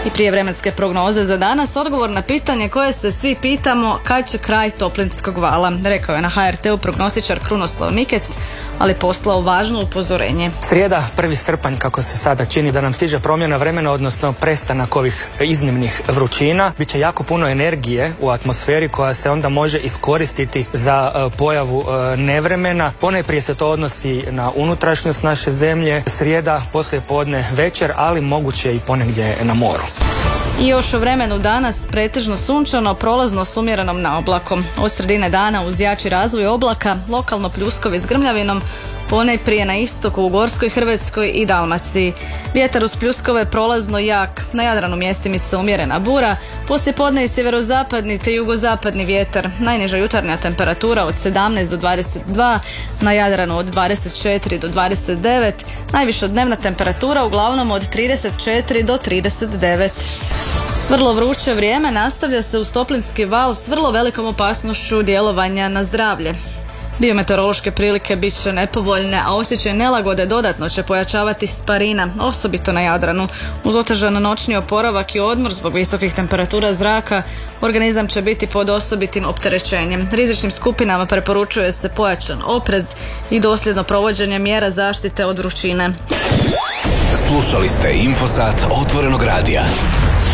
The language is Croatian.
I prije vremenske prognoze za danas, odgovor na pitanje koje se svi pitamo kad će kraj toplinskog vala, rekao je na HRT-u prognostičar Krunoslav Mikec, ali poslao važno upozorenje. Srijeda, 1. srpanj, kako se sada čini da nam stiže promjena vremena, odnosno prestanak ovih iznimnih vrućina, bit će jako puno energije u atmosferi koja se onda može iskoristiti za pojavu nevremena. Ponajprije se to odnosi na unutrašnjost naše zemlje, srijeda, poslije podne, večer, ali moguće i ponegdje na moru. I još o vremenu danas pretežno sunčano, prolazno s umjerenom naoblakom. Od sredine dana uz jači razvoj oblaka, lokalno pljuskovi s grmljavinom, ponajprije na istoku u Gorskoj, Hrvatskoj i Dalmaciji. Vjetar uz pljuskove prolazno jak, na Jadranu mjestimica umjerena bura, poslijepodne i sjeverozapadni te jugozapadni vjetar. Najniža jutarnja temperatura od 17 do 22, na Jadranu od 24 do 29, najviša dnevna temperatura uglavnom od 34 do 39. Vrlo vruće vrijeme nastavlja se uz toplinski val s vrlo velikom opasnošću djelovanja na zdravlje. Biometeorološke prilike bit će nepovoljne, a osjećaj nelagode dodatno će pojačavati sparina, osobito na Jadranu. Uz otežan noćni oporavak i odmor zbog visokih temperatura zraka, organizam će biti pod osobitim opterećenjem. Rizičnim skupinama preporučuje se pojačan oprez i dosljedno provođenje mjera zaštite od vrućine. Slušali ste Infosat Otvorenog radija.